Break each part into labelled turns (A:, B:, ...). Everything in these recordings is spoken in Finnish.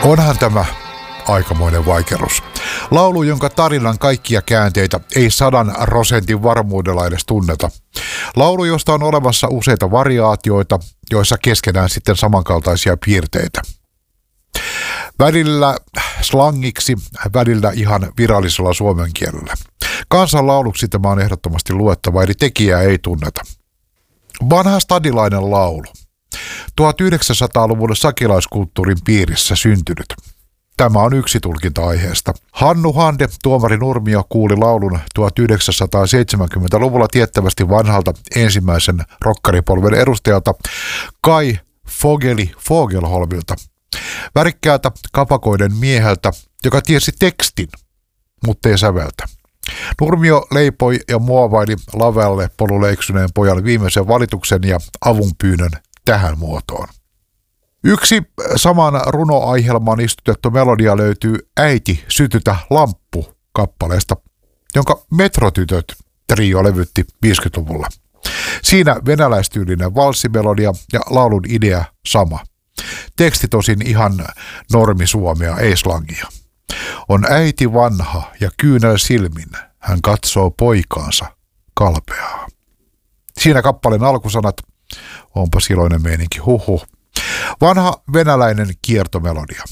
A: Onhan tämä aikamoinen vaikerus. Laulu, jonka tarinan kaikkia käänteitä ei 100% varmuudella edes tunneta. Laulu, josta on olemassa useita variaatioita, joissa keskenään sitten samankaltaisia piirteitä. Välillä slangiksi, välillä ihan virallisella suomen kielellä. Kansanlauluksi tämä on ehdottomasti luettava, eli tekijää ei tunneta. Vanha stadilainen laulu. 1900-luvun sakilaiskulttuurin piirissä syntynyt. Tämä on yksi tulkinta aiheesta. Hannu Hande, tuomari Nurmio, kuuli laulun 1970-luvulla tiettävästi vanhalta ensimmäisen rokkaripolven edustajalta Kai Fogeli Fogelholmilta. Värikkäältä kapakoiden mieheltä, joka tiesi tekstin, mutta ei säveltä. Nurmio leipoi ja muovaili lavalle polulle eksyneen pojan viimeisen valituksen ja avunpyynnön tähän muotoon. Yksi saman runoaihelmaan istutettu melodia löytyy Äiti, sytytä lamppu -kappaleesta, jonka Metrotytöt trio levytti 50-luvulla. Siinä venäläistyylinen valssimelodia ja laulun idea sama. Teksti tosin ihan normisuomea, ei slangia. On äiti vanha ja kyynel silmin, hän katsoo poikaansa kalpeaa. Siinä kappaleen alkusanat, onpa iloinen meininki, huhhuh. Vanha venäläinen kiertomelodia.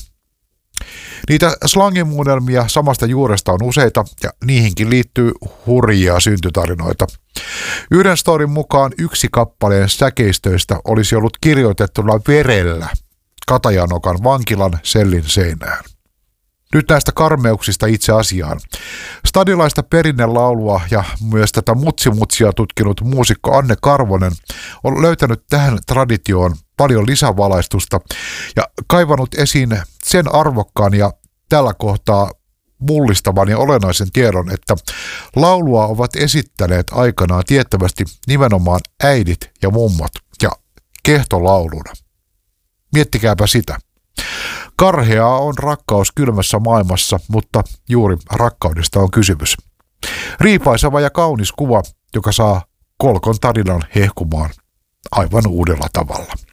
A: Niitä slangimuunnelmia samasta juuresta on useita ja niihinkin liittyy hurjia syntytarinoita. Yhden storin mukaan yksi kappaleen säkeistöistä olisi ollut kirjoitettuna verellä Katajanokan vankilan sellin seinään. Nyt näistä karmeuksista itse asiaan. Stadilaista perinnelaulua ja myös tätä mutsimutsia tutkinut muusikko Anne Karvonen on löytänyt tähän traditioon paljon lisävalaistusta ja kaivannut esiin sen arvokkaan ja tällä kohtaa mullistavan ja olennaisen tiedon, että laulua ovat esittäneet aikanaan tiettävästi nimenomaan äidit ja mummot ja kehtolauluna. Miettikääpä sitä. Karheaa on rakkaus kylmässä maailmassa, mutta juuri rakkaudesta on kysymys. Riipaiseva ja kaunis kuva, joka saa Kolkon tarinan hehkumaan aivan uudella tavalla.